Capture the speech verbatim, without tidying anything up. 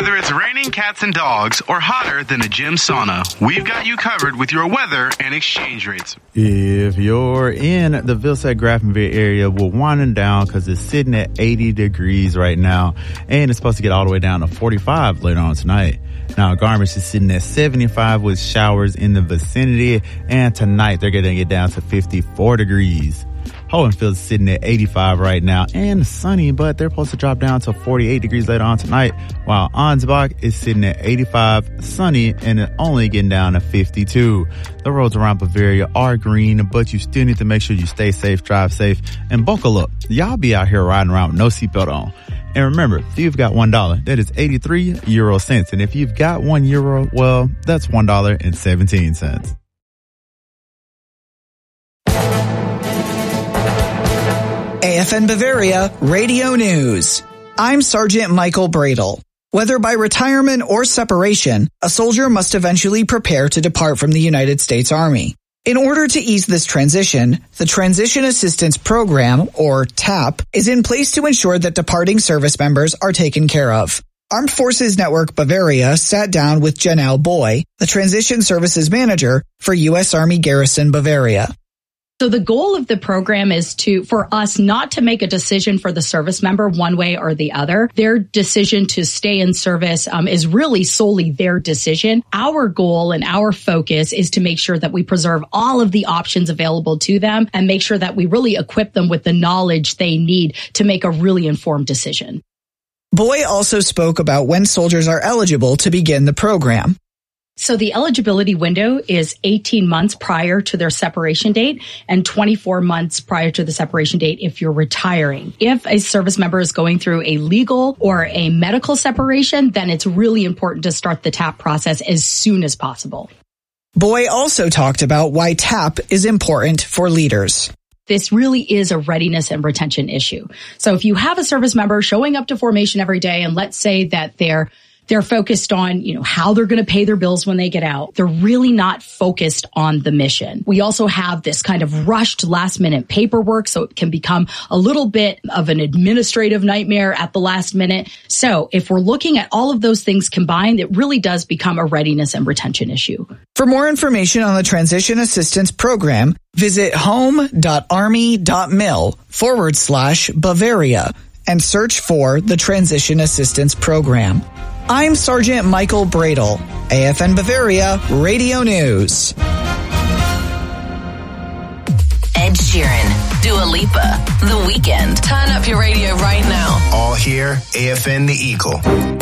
Whether it's raining cats and dogs or hotter than a gym sauna, we've got you covered with your weather and exchange rates. If you're in the Vilsack-Graftonville area, we're winding down because it's sitting at eighty degrees right now, and it's supposed to get all the way down to forty-five later on tonight. Now, Garmisch is sitting at seventy-five with showers in the vicinity, and tonight they're going to get down to fifty-four degrees. Hohenfield's sitting at eighty-five right now and sunny, but they're supposed to drop down to forty-eight degrees later on tonight, while Ansbach is sitting at eighty-five, sunny, and only getting down to fifty-two. The roads around Bavaria are green, but you still need to make sure you stay safe, drive safe, and buckle up. Y'all be out here riding around with no seatbelt on. And remember, if you've got one dollar, that is eighty-three euro cents. And if you've got one euro, well, that's one dollar and seventeen cents. A F N Bavaria Radio News. I'm Sergeant Michael Bradle. Whether by retirement or separation, a soldier must eventually prepare to depart from the United States Army. In order to ease this transition, the Transition Assistance Program, or TAP, is in place to ensure that departing service members are taken care of. Armed Forces Network Bavaria sat down with Janelle Boy, the Transition Services Manager for U S Army Garrison Bavaria. So the goal of the program is to, for us not to make a decision for the service member one way or the other. Their decision to stay in service um, is really solely their decision. Our goal and our focus is to make sure that we preserve all of the options available to them and make sure that we really equip them with the knowledge they need to make a really informed decision. Boy also spoke about when soldiers are eligible to begin the program. So the eligibility window is eighteen months prior to their separation date and twenty-four months prior to the separation date if you're retiring. If a service member is going through a legal or a medical separation, then it's really important to start the TAP process as soon as possible. Boy also talked about why TAP is important for leaders. This really is a readiness and retention issue. So if you have a service member showing up to formation every day, and let's say that they're They're focused on, you know, how they're going to pay their bills when they get out. They're really not focused on the mission. We also have this kind of rushed last minute paperwork, so it can become a little bit of an administrative nightmare at the last minute. So if we're looking at all of those things combined, it really does become a readiness and retention issue. For more information on the Transition Assistance Program, visit home.army.mil forward slash Bavaria and search for the Transition Assistance Program. I'm Sergeant Michael Bradle, A F N Bavaria Radio News. Ed Sheeran, Dua Lipa, The Weeknd. Turn up your radio right now. All here, A F N The Eagle.